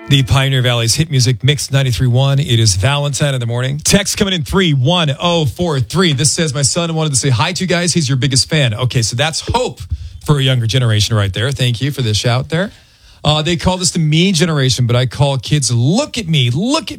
The Pioneer Valley's hit music mix 93.1. It is Valentine in the morning. Text coming in 31043. This says, my son wanted to say hi to you guys. He's your biggest fan. Okay, so that's hope for a younger generation right there. Thank you for the shout there. They call this the me generation, but I call kids look at me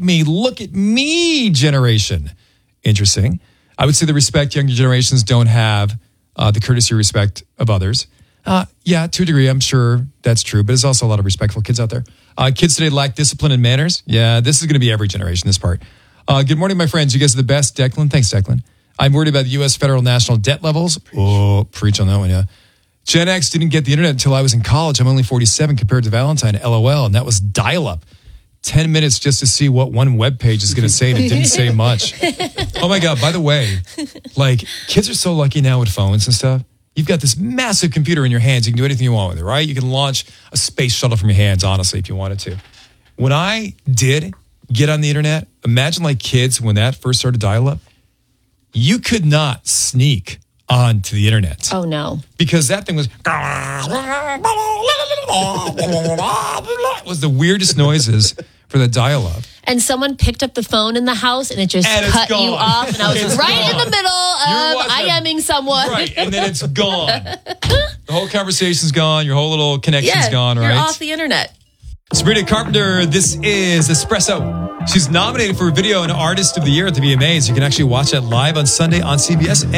generation. Interesting. I would say the respect younger generations don't have, the courtesy or respect of others. Yeah, to a degree, I'm sure that's true, but there's also a lot of respectful kids out there. Kids today lack discipline and manners. Yeah, this is going to be every generation, this part. Good morning, my friends. You guys are the best. Declan. Thanks, Declan. I'm worried about the U.S. federal national debt levels. Oh, preach on that one, yeah. Gen X didn't get the internet until I was in college. I'm only 47 compared to Valentine, LOL, and that was dial-up. 10 minutes just to see what one web page is going to say, and it didn't say much. Oh, my God. By the way, like, kids are so lucky now with phones and stuff. You've got this massive computer in your hands. You can do anything you want with it, right? You can launch a space shuttle from your hands, honestly, if you wanted to. When I did get on the internet, imagine like kids when that first started dial-up, you could not sneak onto the internet. Oh, no. Because that thing was the weirdest noises for the dial-up. And someone picked up the phone in the house and it just cut you off. And I was right in the middle of IMing someone. Right, and then it's gone. The whole conversation's gone. Your whole little connection's gone, right? You're off the internet. Sabrina Carpenter, this is Espresso. She's nominated for Video and Artist of the Year at the VMAs. You can actually watch that live on Sunday on CBS.